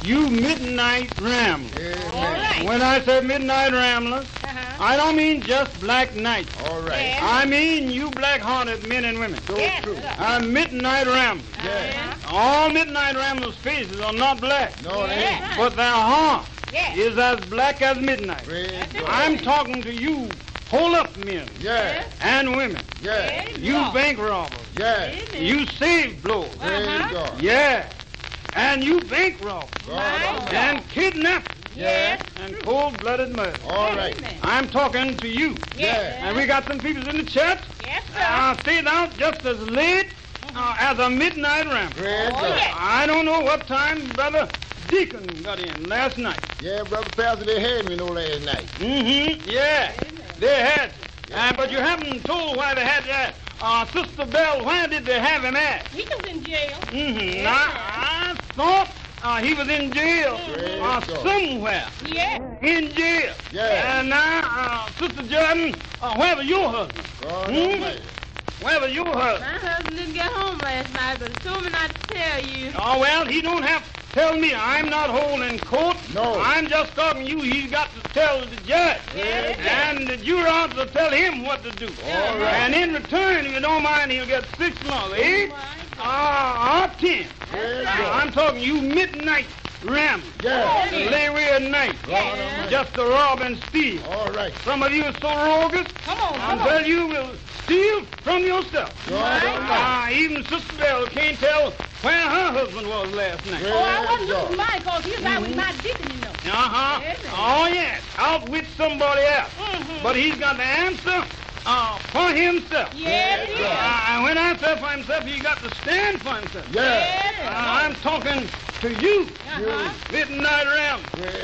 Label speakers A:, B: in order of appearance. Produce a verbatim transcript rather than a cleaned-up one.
A: you midnight ramblers.
B: Yeah,
C: All
B: man.
C: right.
A: When I say midnight ramblers,
C: Uh-huh.
A: I don't mean just black nights.
B: All right.
C: Yeah.
A: I mean you black-hearted men and women.
B: So
C: Yes,
B: true.
C: sir.
A: Uh, midnight ramblers.
B: Yeah.
A: All midnight ramblers' faces are not black,
B: No, they
C: Yeah.
B: ain't.
A: but their heart
C: Yes.
A: is as black as midnight.
B: Praise
C: That's it.
B: God.
A: I'm talking to you hold-up men
B: Yeah.
A: and women.
B: Yeah.
A: You bank robbers.
B: Yeah.
A: You slave blowers.
B: Praise
C: Uh-huh.
B: God.
A: Yeah. And you bank robbers.
B: God
C: My
B: Almighty.
A: And kidnappers.
C: Yes.
A: And cold-blooded murder.
B: All right.
C: Amen.
A: I'm talking to you.
C: Yes.
A: And we got some people in the church
C: Yes, sir.
A: uh, stayed out just as late uh, as a midnight ramble.
B: Praise
C: Oh,
B: God.
C: yeah.
A: I don't know what time Brother Deacon got in last night.
B: Yeah, Brother Pastor, they had me no last night.
A: Mm-hmm. Yeah. They had. Uh, but you haven't told why they had that. Uh, Sister Bell, where did they have him at?
C: He was in jail.
A: Mm-hmm. Now, I thought uh, he was in jail
B: Praise
A: uh,
B: God.
A: somewhere.
C: Yes.
A: In jail.
B: Yeah.
A: And now, uh, Sister Jordan, uh, where was your husband?
B: God
A: Hmm?
B: Almighty.
A: Where was your husband?
D: My husband didn't get home last night, but he told me not to tell you.
A: Oh, well, he don't have to tell me. I'm not holding court.
B: No.
A: I'm just talking to you. He's got to tell the judge.
C: Yes.
A: And the jurors will tell him what to do.
B: All right.
A: And in return, if you don't mind, he'll get six months, eight, uh, or ten.
B: Praise
A: Now,
B: God.
A: I'm talking you midnight ramble.
B: Yeah.
A: Lay away at night.
B: God Almighty.
A: Just to rob and steal.
B: All right.
A: Some of you are so roguish
C: Come on, come on.
A: until you will steal from yourself.
B: God Almighty.
A: Ah, even Sister Bell can't tell where her husband was last night.
B: Praise
C: Oh, I wasn't
B: God.
C: looking mine because he was out with my deacon, you know.
A: Uh-huh.
C: Amen.
A: Oh, yes. Out with somebody else.
C: Mhm.
A: But he's got the answer uh, for himself.
C: Yes,
B: Yes,
C: yes.
A: Uh, and when I say for himself, he got to stand for himself.
B: Yeah.
A: Uh, I'm talking to you,
C: Uh-huh.
A: midnight ramble.
B: Praise